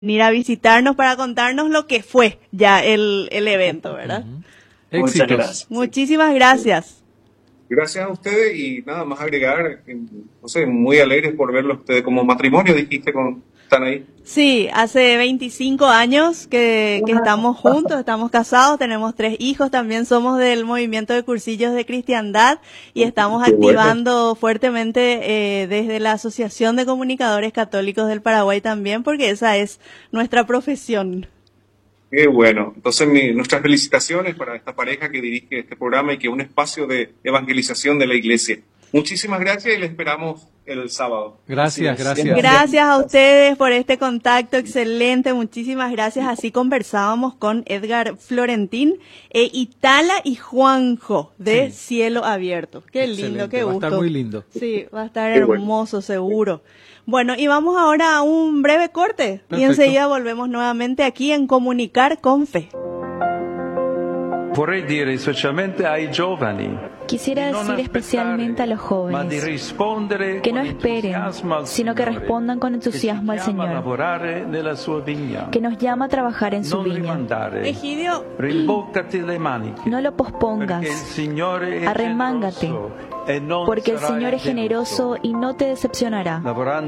venir a visitarnos para contarnos lo que fue ya el evento, ¿verdad? Muchas gracias. Muchísimas gracias. Gracias a ustedes y nada más agregar, no sé, muy alegres por verlos ustedes como matrimonio, dijiste, están ahí. Sí, hace 25 años que estamos juntos, estamos casados, tenemos 3 hijos, también somos del movimiento de cursillos de cristiandad y estamos activando fuertemente desde la Asociación de Comunicadores Católicos del Paraguay también, porque esa es nuestra profesión. Qué bueno. Entonces, nuestras felicitaciones para esta pareja que dirige este programa y que es un espacio de evangelización de la iglesia. Muchísimas gracias y les esperamos el sábado. Gracias. Gracias a ustedes por este contacto excelente, muchísimas gracias. Así conversábamos con Edgar Florentín, Itala y Juanjo de Cielo Abierto. Qué lindo, qué gusto. Va a estar muy lindo. Sí, va a estar hermoso, seguro. Bueno, y vamos ahora a un breve corte. Perfecto. Y enseguida volvemos nuevamente aquí en Comunicar con Fe. Vorrei dire specialmente ai giovani. Quisiera decir especialmente a los jóvenes que no esperen, sino que respondan con entusiasmo al Señor, que nos llama a trabajar en su viña. Egidio, no lo pospongas, arremángate, porque el Señor es generoso y no te decepcionará.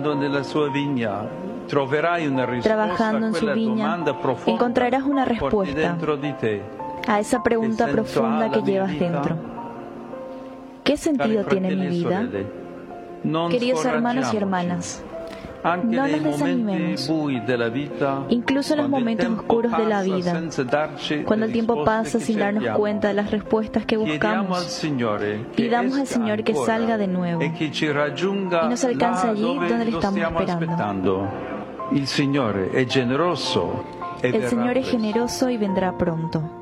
Trabajando en su viña, encontrarás una respuesta a esa pregunta profunda que llevas dentro. ¿Qué sentido tiene mi vida? Queridos hermanos y hermanas, no nos desanimemos. Incluso en los momentos oscuros de la vida, cuando el tiempo pasa sin darnos cuenta de las respuestas que buscamos, pidamos al Señor que salga de nuevo y nos alcance allí donde le estamos esperando. El Señor es generoso y vendrá pronto.